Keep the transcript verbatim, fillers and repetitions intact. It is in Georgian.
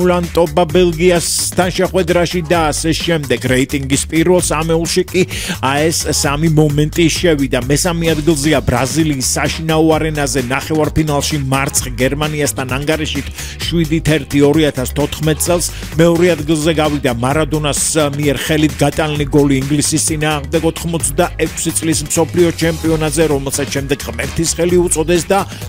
ულანტობა ბელგიასთან შეხვედრაში და ასე შემდეგ რეიტინგის პირველ სამეულში კი ეს სამი მომენტი შევიდა მესამე ადგილზეა ბრაზილიის საშინაო არენაზე ნახევარფინალში მარცხ გერმანიასთან ანგარიშით შვიდით ერთი ორი ათას თოთხმეტ წელს მეორე ადგილზე გავიდა მარადონას მიერ ხელით გატანილი გოლი ინგლისის წინააღმდეგ ოთხმოცდაექვსი წლის მსოფლიო ჩემპიონატზე რომელსაც შემდეგ ღმერთის ხელი უწოდეს და